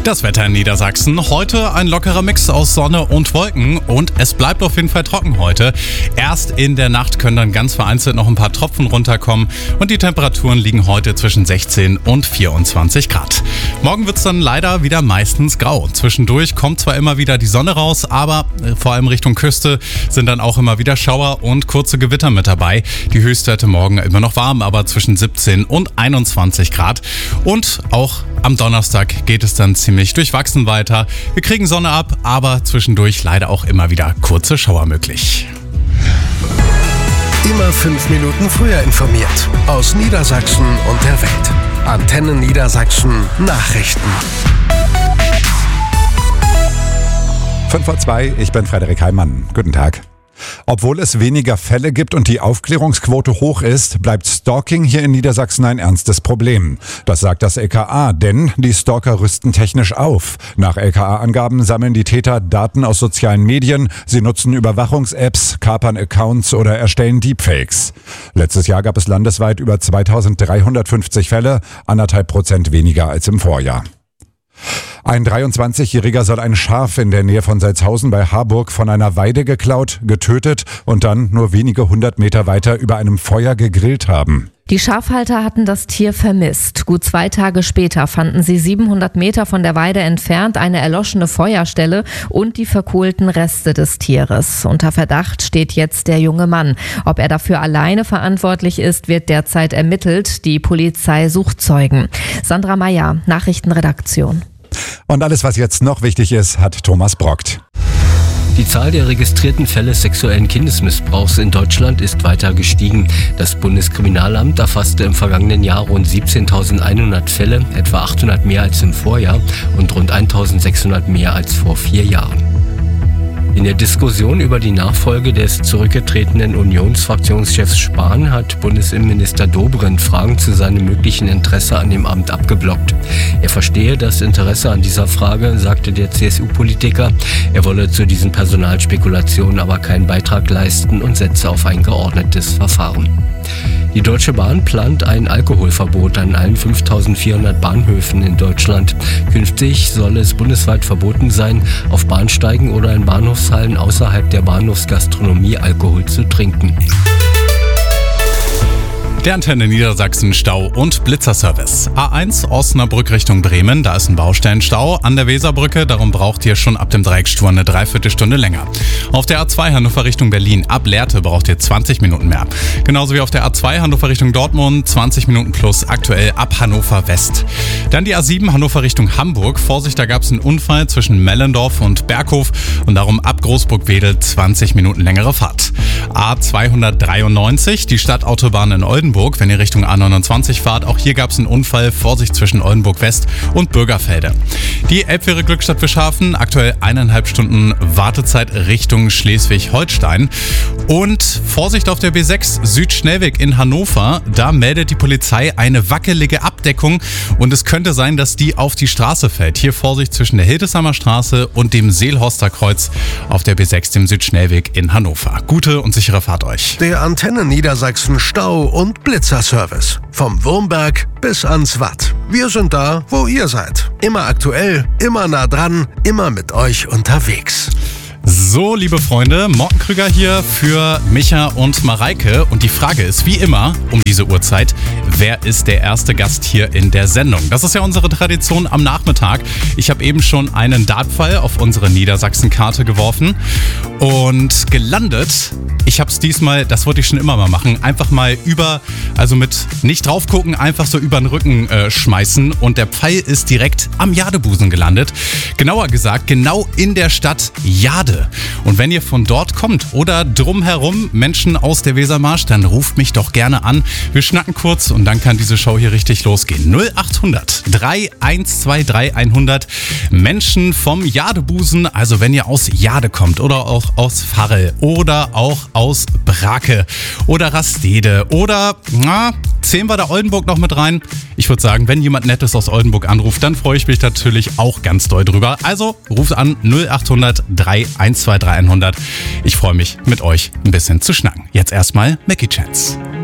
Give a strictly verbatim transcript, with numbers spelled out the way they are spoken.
Das Wetter in Niedersachsen. Heute ein lockerer Mix aus Sonne und Wolken und es bleibt auf jeden Fall trocken heute. Erst in der Nacht können dann ganz vereinzelt noch ein paar Tropfen runterkommen und die Temperaturen liegen heute zwischen sechzehn und vierundzwanzig Grad. Morgen wird es dann leider wieder meistens grau. Zwischendurch kommt zwar immer wieder die Sonne raus, aber vor allem Richtung Küste sind dann auch immer wieder Schauer und kurze Gewitter mit dabei. Die Höchstwerte morgen immer noch warm, aber zwischen siebzehn und einundzwanzig Grad. Und auch am Donnerstag geht es dann ziemlich durchwachsen weiter. Wir kriegen Sonne ab, aber zwischendurch leider auch immer wieder kurze Schauer möglich. Immer fünf Minuten früher informiert. Aus Niedersachsen und der Welt. Antenne Niedersachsen Nachrichten. fünf vor zwei, ich bin Frederik Heimann. Guten Tag. Obwohl es weniger Fälle gibt und die Aufklärungsquote hoch ist, bleibt Stalking hier in Niedersachsen ein ernstes Problem. Das sagt das L K A, denn die Stalker rüsten technisch auf. Nach L K A-Angaben sammeln die Täter Daten aus sozialen Medien, sie nutzen Überwachungs-Apps, kapern Accounts oder erstellen Deepfakes. Letztes Jahr gab es landesweit über zweitausenddreihundertfünfzig Fälle, anderthalb Prozent weniger als im Vorjahr. Ein dreiundzwanzigjähriger soll ein Schaf in der Nähe von Salzhausen bei Harburg von einer Weide geklaut, getötet und dann nur wenige hundert Meter weiter über einem Feuer gegrillt haben. Die Schafhalter hatten das Tier vermisst. Gut zwei Tage später fanden sie siebenhundert Meter von der Weide entfernt eine erloschene Feuerstelle und die verkohlten Reste des Tieres. Unter Verdacht steht jetzt der junge Mann. Ob er dafür alleine verantwortlich ist, wird derzeit ermittelt. Die Polizei sucht Zeugen. Sandra Meyer, Nachrichtenredaktion. Und alles, was jetzt noch wichtig ist, hat Thomas Brockt. Die Zahl der registrierten Fälle sexuellen Kindesmissbrauchs in Deutschland ist weiter gestiegen. Das Bundeskriminalamt erfasste im vergangenen Jahr rund siebzehntausendeinhundert Fälle, etwa achthundert mehr als im Vorjahr und rund eintausendsechshundert mehr als vor vier Jahren. In der Diskussion über die Nachfolge des zurückgetretenen Unionsfraktionschefs Spahn hat Bundesinnenminister Dobrindt Fragen zu seinem möglichen Interesse an dem Amt abgeblockt. Er verstehe das Interesse an dieser Frage, sagte der C S U-Politiker. Er wolle zu diesen Personalspekulationen aber keinen Beitrag leisten und setze auf ein geordnetes Verfahren. Die Deutsche Bahn plant ein Alkoholverbot an allen fünftausendvierhundert Bahnhöfen in Deutschland. Künftig soll es bundesweit verboten sein, auf Bahnsteigen oder in Bahnhofshallen außerhalb der Bahnhofsgastronomie Alkohol zu trinken. Der Antenne Niedersachsen Stau- und Blitzerservice. A eins Osnabrück Richtung Bremen, da ist ein Baustellenstau an der Weserbrücke, darum braucht ihr schon ab dem Dreieckstor eine Dreiviertelstunde länger. Auf der A zwei Hannover Richtung Berlin, ab Lehrte braucht ihr zwanzig Minuten mehr. Genauso wie auf der A zwei Hannover Richtung Dortmund, zwanzig Minuten plus, aktuell ab Hannover West. Dann die A sieben Hannover Richtung Hamburg, Vorsicht, da gab es einen Unfall zwischen Mellendorf und Berghof und darum ab Großburg-Wedel zwanzig Minuten längere Fahrt. A zweihundertdreiundneunzig, die Stadtautobahn in Oldenburg. Wenn ihr Richtung A neunundzwanzig fahrt, auch hier gab es einen Unfall, Vorsicht zwischen Oldenburg West und Bürgerfelde. Die Elbfähre Glückstadt Fischhafen, aktuell eineinhalb Stunden Wartezeit Richtung Schleswig-Holstein. Und Vorsicht auf der B sechs Südschnellweg in Hannover, da meldet die Polizei eine wackelige Abdeckung und es könnte sein, dass die auf die Straße fällt. Hier Vorsicht zwischen der Hildesheimer Straße und dem Seelhorster Kreuz auf der B sechs, dem Südschnellweg in Hannover. Gute und sichere Fahrt euch. Der Antenne Niedersachsen Stau- und Blitzerservice. Vom Wurmberg bis ans Watt. Wir sind da, wo ihr seid. Immer aktuell, immer nah dran, immer mit euch unterwegs. So, liebe Freunde, Morten Krüger hier für Micha und Mareike. Und die Frage ist, wie immer, um diese Uhrzeit, wer ist der erste Gast hier in der Sendung? Das ist ja unsere Tradition am Nachmittag. Ich habe eben schon einen Dartpfeil auf unsere Niedersachsen-Karte geworfen und gelandet. Ich habe es diesmal, das wollte ich schon immer mal machen, einfach mal über, also mit nicht drauf gucken, einfach so über den Rücken äh, schmeißen. Und der Pfeil ist direkt am Jadebusen gelandet. Genauer gesagt, genau in der Stadt Jade. Und wenn ihr von dort kommt oder drumherum Menschen aus der Wesermarsch, dann ruft mich doch gerne an. Wir schnacken kurz und dann kann diese Show hier richtig losgehen. null achthundert drei eins zwei drei hundert Menschen vom Jadebusen, also wenn ihr aus Jade kommt oder auch aus Varrel oder auch aus Brake oder Rastede oder, na, zählen wir da Oldenburg noch mit rein? Ich würde sagen, wenn jemand Nettes aus Oldenburg anruft, dann freue ich mich natürlich auch ganz doll drüber. Also ruft an null achthundert drei eins zwei drei hundert. Ich freue mich, mit euch ein bisschen zu schnacken. Jetzt erstmal Mackie Chance.